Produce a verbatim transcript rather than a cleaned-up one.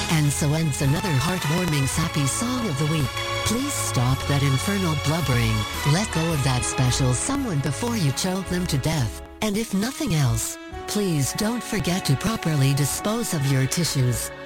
And so ends another heartwarming sappy song of the week. Please stop that infernal blubbering. Let go of that special someone before you choke them to death. And if nothing else, please don't forget to properly dispose of your tissues.